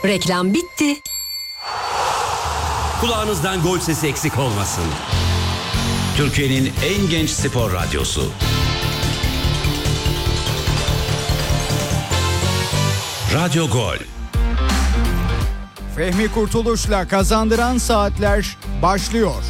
Reklam bitti. Kulağınızdan gol sesi eksik olmasın. Türkiye'nin en genç spor radyosu. Radyo Gol. Fehmi Kurtuluş'la Kazandıran Saatler başlıyor.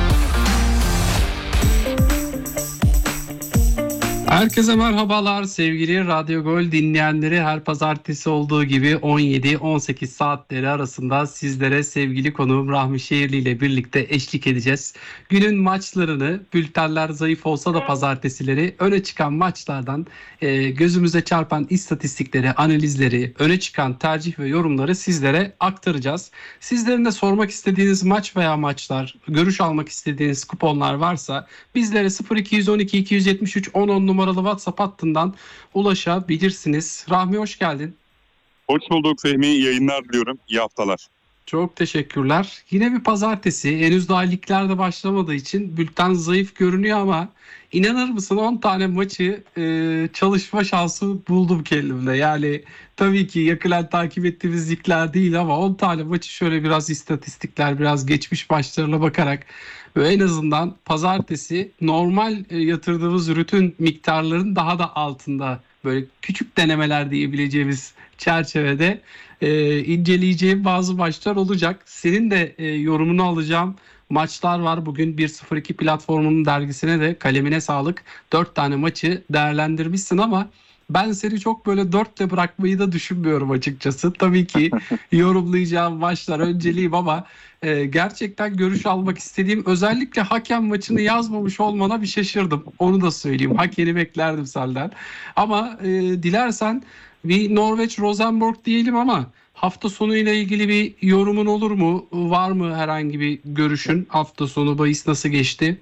Herkese merhabalar sevgili Radyo Gol dinleyenleri. Her pazartesi olduğu gibi 17-18 saatleri arasında sizlere sevgili konuğum Rahmi Şehirli ile birlikte eşlik edeceğiz. Günün maçlarını, bültenler zayıf olsa da pazartesileri öne çıkan maçlardan gözümüze çarpan istatistikleri, analizleri, öne çıkan tercih ve yorumları sizlere aktaracağız. Sizlerin de sormak istediğiniz maç veya maçlar, görüş almak istediğiniz kuponlar varsa bizlere 0212 273 1010 numaralı WhatsApp hattından ulaşabilirsiniz. Rahmi hoş geldin. Hoş bulduk Fehmi. İyi yayınlar diliyorum. İyi haftalar. Çok teşekkürler. Yine bir pazartesi. Henüz daha liglerde başlamadığı için bülten zayıf görünüyor ama inanır mısın 10 tane maçı çalışma şansı buldum kendimde. Yani tabii ki yakından takip ettiğimiz ligler değil ama 10 tane maçı şöyle biraz istatistikler, biraz geçmiş maçlarına bakarak ve en azından pazartesi normal yatırdığımız rutin miktarların daha da altında böyle küçük denemeler diyebileceğimiz çerçevede inceleyeceğim bazı maçlar olacak. Senin de yorumunu alacağım maçlar var. Bugün 1-0-2 platformunun dergisine de kalemine sağlık. 4 tane maçı değerlendirmişsin ama ben seni çok böyle 4'te bırakmayı da düşünmüyorum açıkçası. Tabii ki yorumlayacağım maçlar önceliğim ama gerçekten görüş almak istediğim, özellikle hakem maçını yazmamış olmana bir şaşırdım. Onu da söyleyeyim. Hakemi beklerdim senden. Ama dilersen bir Norveç-Rosenborg diyelim ama hafta sonuyla ilgili bir yorumun olur mu? Var mı herhangi bir görüşün? Hafta sonu bahis nasıl geçti?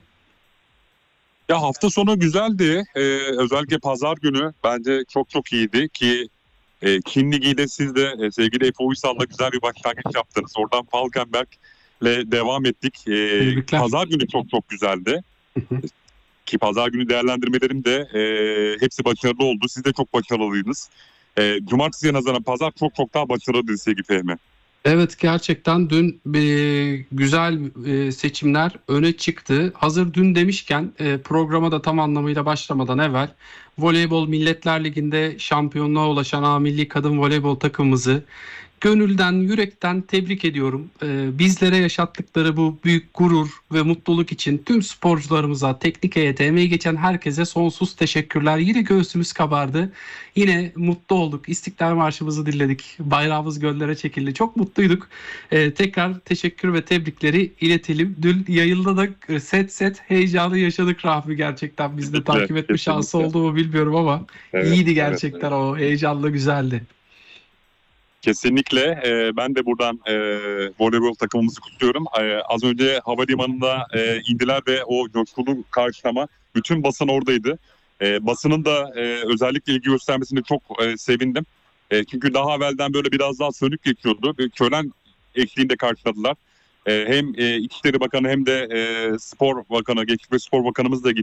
Ya hafta sonu güzeldi. Özellikle pazar günü bence çok çok iyiydi ki Çin Ligi'de siz de sevgili Efe Uysal'la güzel bir başlangıç yaptınız. Oradan Falkenberg'le devam ettik. Pazar günü çok çok güzeldi. Ki pazar günü değerlendirmelerim de hepsi başarılı oldu. Siz de çok başarılıydınız. Cumartesiye nazaran pazar çok çok daha başarılıydı sevgili Fehmi. Evet, gerçekten dün güzel seçimler öne çıktı. Hazır dün demişken programa da tam anlamıyla başlamadan evvel Voleybol Milletler Ligi'nde şampiyonluğa ulaşan A Milli Kadın Voleybol takımımızı gönülden, yürekten tebrik ediyorum. Bizlere yaşattıkları bu büyük gurur ve mutluluk için tüm sporcularımıza, teknik heyete, emeği geçen herkese sonsuz teşekkürler. Yine göğsümüz kabardı. Yine mutlu olduk. İstiklal Marşımızı dinledik. Bayrağımız göllere çekildi. Çok mutluyduk. Tekrar teşekkür ve tebrikleri iletelim. Dün yayında da set heyecanı yaşadık Rahmi gerçekten. Biz de takip etme şansı oldu mu bilmiyorum ama iyiydi gerçekten, evet. O heyecanla güzeldi. Kesinlikle. Ben de buradan voleybol takımımızı kutluyorum. Az önce havalimanında indiler ve o coşkulu karşılama, bütün basın oradaydı. Basının da özellikle ilgi göstermesine çok sevindim. Çünkü daha evvelden böyle biraz daha sönük geçiyordu. Kölen eşliğinde karşıladılar. Hem İçişleri Bakanı hem de Spor Bakanı, Gençlik ve Spor Bakanımız da gitti.